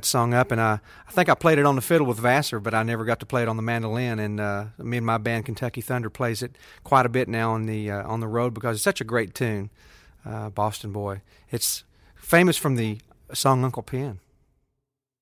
sung up, and I think I played it on the fiddle with Vassar, but I never got to play it on the mandolin. And me and my band Kentucky Thunder plays it quite a bit now on the road because it's such a great tune, Boston Boy. It's famous from the song Uncle Pen.